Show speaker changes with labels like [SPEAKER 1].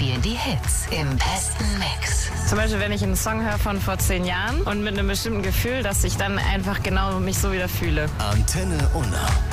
[SPEAKER 1] spielen die Hits im besten Mix.
[SPEAKER 2] Zum Beispiel, wenn ich einen Song höre von vor 10 Jahren und mit einem bestimmten Gefühl, dass ich dann einfach genau mich so wieder fühle.
[SPEAKER 3] Antenne Unna.